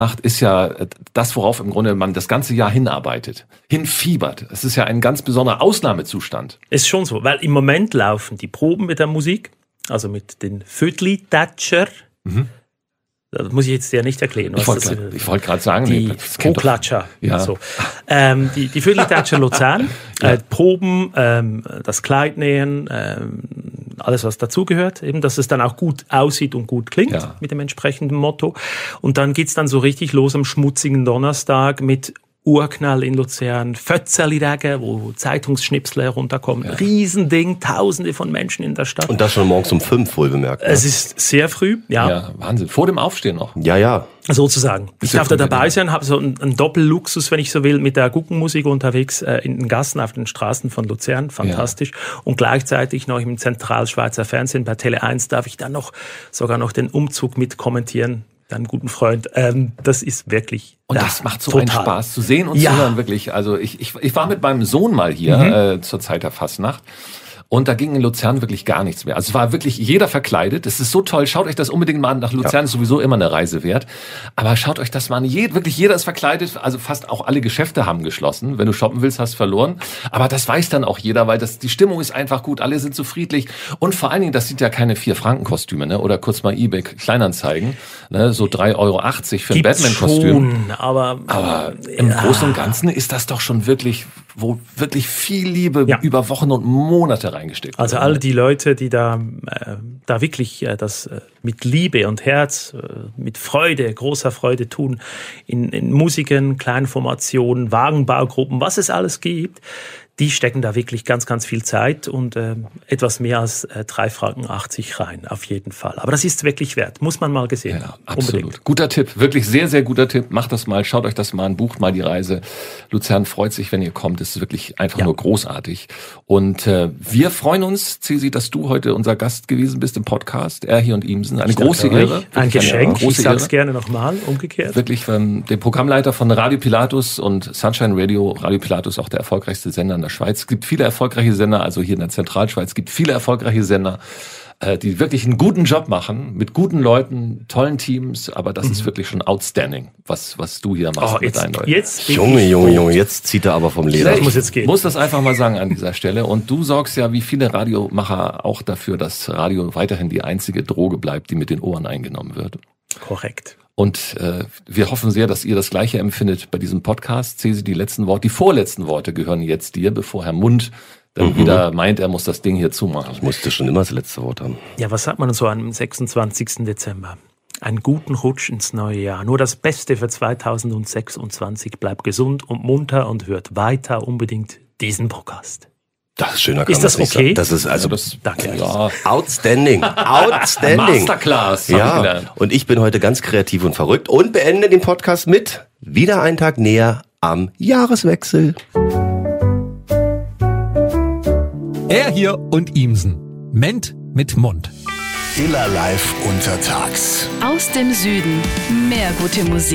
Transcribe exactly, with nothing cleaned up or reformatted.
ist ja das, worauf im Grunde man das ganze Jahr hinarbeitet, hinfiebert. Es ist ja ein ganz besonderer Ausnahmezustand. Ist schon so, weil im Moment laufen die Proben mit der Musik, also mit den Vödli-Tätscher. Mhm. Das muss ich jetzt ja nicht erklären. Ich wollte äh, wollt gerade sagen, die nee, Co-Klatscher. Ja. So. Ähm, die die Vödli-Tätscher Luzern, ja. äh, Proben, ähm, das Kleid nähen, ähm, alles was dazugehört, eben, dass es dann auch gut aussieht und gut klingt, ja. mit dem entsprechenden Motto. Und dann geht's dann so richtig los am schmutzigen Donnerstag mit Urknall in Luzern, Fötzerli-Regen, wo Zeitungsschnipsel herunterkommen. Ja. Riesending, Tausende von Menschen in der Stadt. Und das schon morgens um fünf, wohl bemerkt. Ne? Es ist sehr früh, ja. Ja, Wahnsinn. Vor dem Aufstehen noch. Ja, ja. Sozusagen. Ich darf da dabei sein, habe so einen, einen Doppelluxus, wenn ich so will, mit der Guggenmusik unterwegs äh, in den Gassen auf den Straßen von Luzern. Fantastisch. Ja. Und gleichzeitig noch im Zentralschweizer Fernsehen bei Tele eins darf ich dann noch sogar noch den Umzug mit kommentieren. Einen guten Freund. Ähm, das ist wirklich Und ja, das macht so total. einen Spaß zu sehen und ja. zu hören, wirklich. Also ich, ich, ich war mit meinem Sohn mal hier mhm. äh, zur Zeit der Fastnacht. Und da ging in Luzern wirklich gar nichts mehr. Also es war wirklich jeder verkleidet. Es ist so toll. Schaut euch das unbedingt mal an. Nach Luzern ja. ist sowieso immer eine Reise wert. Aber schaut euch das mal an. Je, wirklich jeder ist verkleidet. Also fast auch alle Geschäfte haben geschlossen. Wenn du shoppen willst, hast du verloren. Aber das weiß dann auch jeder, weil das, die Stimmung ist einfach gut. Alle sind so friedlich. Und vor allen Dingen, das sind ja keine Vier-Franken-Kostüme, ne? Oder kurz mal eBay Kleinanzeigen. Ne? So drei Euro achtzig für ein Batman-Kostüm. Aber, aber im ja. Großen und Ganzen ist das doch schon wirklich, wo wirklich viel Liebe ja. über Wochen und Monate rein reingesteckt. Also all die Leute, die da, äh, da wirklich äh, das äh, mit Liebe und Herz, äh, mit Freude, großer Freude tun, in, in Musiken, Kleinformationen, Wagenbaugruppen, was es alles gibt, die stecken da wirklich ganz, ganz viel Zeit und äh, etwas mehr als äh, drei Franken achtzig rein, auf jeden Fall. Aber das ist wirklich wert, muss man mal gesehen ja, haben. Absolut. Unbedingt. Guter Tipp, wirklich sehr, sehr guter Tipp. Macht das mal, schaut euch das mal an, bucht mal die Reise. Luzern freut sich, wenn ihr kommt. Es ist wirklich einfach ja. nur großartig. Und äh, wir freuen uns, Cesi, dass du heute unser Gast gewesen bist im Podcast. Erhi und Imsen. Eine ich große Ehre. Ein Geschenk, eine große ich sag's gerne nochmal, umgekehrt. Wirklich ähm, den Programmleiter von Radio Pilatus und Sunshine Radio. Radio Pilatus auch der erfolgreichste Sender in der Schweiz. Es gibt viele erfolgreiche Sender, also hier in der Zentralschweiz gibt viele erfolgreiche Sender, äh, die wirklich einen guten Job machen, mit guten Leuten, tollen Teams, aber das mhm. ist wirklich schon outstanding, was was du hier machst oh, mit jetzt, deinen Leuten. Jetzt Junge, Junge, Junge, jetzt zieht er aber vom Leder. Ich muss jetzt gehen. muss das einfach mal sagen an dieser Stelle. Und du sorgst ja, wie viele Radiomacher, auch dafür, dass Radio weiterhin die einzige Droge bleibt, die mit den Ohren eingenommen wird. Korrekt. Und äh, wir hoffen sehr, dass ihr das Gleiche empfindet bei diesem Podcast. Cesi, die letzten Worte, die vorletzten Worte gehören jetzt dir, bevor Herr Mund dann mhm. wieder meint, er muss das Ding hier zumachen. Ich musste schon immer das letzte Wort haben. Ja, was sagt man so am sechsundzwanzigsten Dezember? Einen guten Rutsch ins neue Jahr. Nur das Beste für zweitausendsechsundzwanzig. Bleibt gesund und munter und hört weiter unbedingt diesen Podcast. Das ist schöner kann Ist das nicht okay? Sagen. Das ist also ja, das, danke. Ja. Outstanding. Outstanding. Masterclass. Ja. Und ich bin heute ganz kreativ und verrückt und beende den Podcast mit wieder einen Tag näher am Jahreswechsel. Er hier und Imsen. Ment mit Mund. Iller Live untertags. Aus dem Süden. Mehr gute Musik.